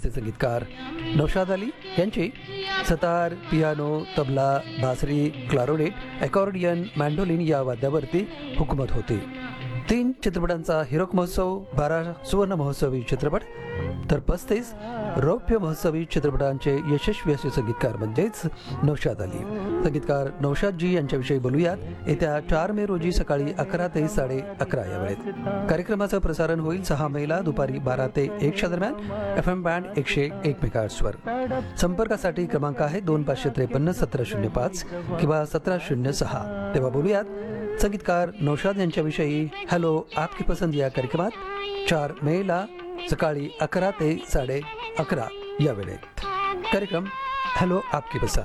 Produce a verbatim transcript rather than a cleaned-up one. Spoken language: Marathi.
याचे संगीतकार नौशाद अली यांची सतार, पियानो, तबला, बासरी, क्लारोनेट, अकॉर्डियन, मँडोलिन या वाद्यावरती हुकूमत होती. तीन चित्रपटांचा हिरोक महोत्सव, बारा सुवर्ण महोत्सवी चित्रपट तर पस्तीस रौप्य महोत्सवी चित्रपटांचे यशस्वी असे संगीतकार म्हणजेच नौशाद अली. संगीतकार नौशादजी यांच्याविषयी बोलूयात येत्या चार मे रोजी सकाळी अकरा ते साडे अकरा या वेळेत. कार्यक्रमाचं प्रसारण होईल सहा मेला दुपारी बारा ते एकच्या दरम्यान एफ एम बँड एकशे एक मेगाहर्ट्झवर. संपर्कासाठी क्रमांक आहे दोन पाचशे त्रेपन्न सतरा शून्य पाच किंवा सतरा शून्य सहा. तेव्हा बोलूयात संगीतकार नौशाद यांच्याविषयी हॅलो आपकी पसंद या कार्यक्रमात चार मेला सकाळी अकरा ते साडे अकरा या वेळेत. कार्यक्रम हॅलो आपकी पसंद.